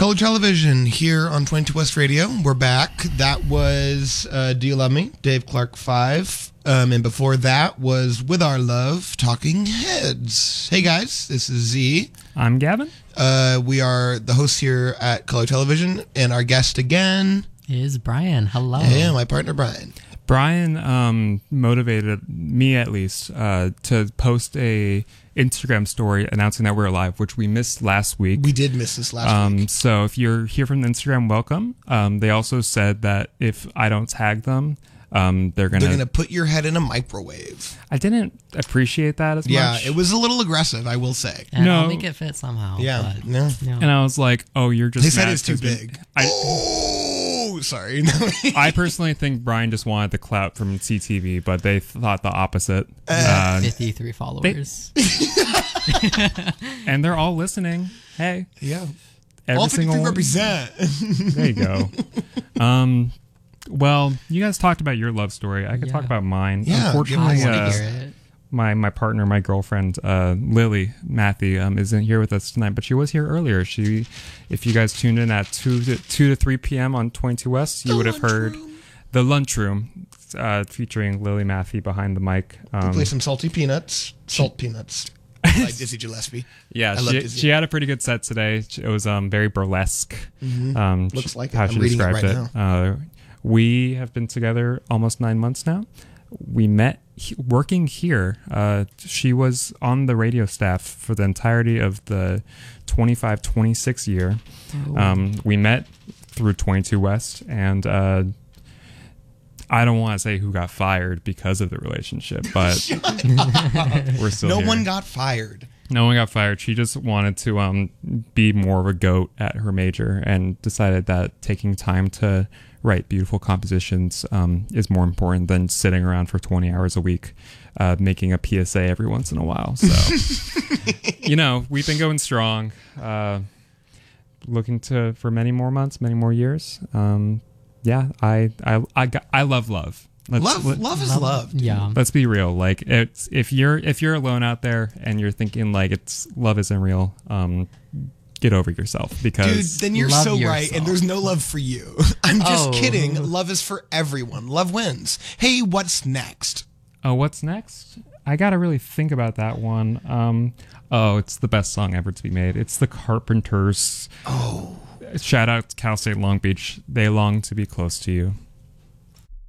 Color Television here on 22 West Radio. We're back. That was Do You Love Me? Dave Clark 5. And before that was With Our Love, Talking Heads. Hey guys, this is Z. I'm Gavin. We are the hosts here at Color Television, and our guest again is Brian. Hello. Yeah, my partner Brian. Brian motivated me, at least, to post a Instagram story announcing that we're live, which we missed last week. We did miss this last week. So if you're here from the Instagram, welcome. They also said that if I don't tag them, they're gonna put your head in a microwave. I didn't appreciate that as much. Yeah, it was a little aggressive, I will say. And No. I'll make it fit somehow. Yeah, but, no. And I was like, oh, you're just They said mad it's too 'cause we- big. Sorry. I personally think Brian just wanted the clout from CTV, but they thought the opposite. 53 followers. And they're all listening. Hey. Yeah. Every All 53 single represent. There you go. Well, you guys talked about your love story. I could talk about mine. Yeah, Unfortunately, I want to hear it. my partner, my girlfriend, Lily Matthew, isn't here with us tonight, but she was here earlier. If you guys tuned in at 2 to 3 p.m. on 22 West, you would have heard The Lunchroom, featuring Lily Matthew behind the mic. Play some salty peanuts. Salt peanuts. Like Dizzy Gillespie. Yeah, I love Dizzy. she had a pretty good set today. It was very burlesque. Looks like it. How I'm she reading it described right it. We have been together almost 9 months now. We met working here. She was on the radio staff for the entirety of the 25-26 year. We met through 22 West, and I don't want to say who got fired because of the relationship, but we're still No here. one got fired. No one got fired. She just wanted to be more of a goat at her major and decided that taking time to write beautiful compositions is more important than sitting around for 20 hours a week making a PSA every once in a while. So, we've been going strong, looking for many more months, many more years. Yeah, I love love. Love is love. Dude. Yeah. Let's be real. Like, it's if you're alone out there and you're thinking like love isn't real, get over yourself, because Dude, then you're Love so yourself. right, and there's no love for you. I'm just kidding. Love is for everyone. Love wins. Hey, what's next? oh, what's next? I gotta really think about that one. It's the best song ever to be made. It's the Carpenters. Shout out to Cal State Long Beach. They long to be close to you.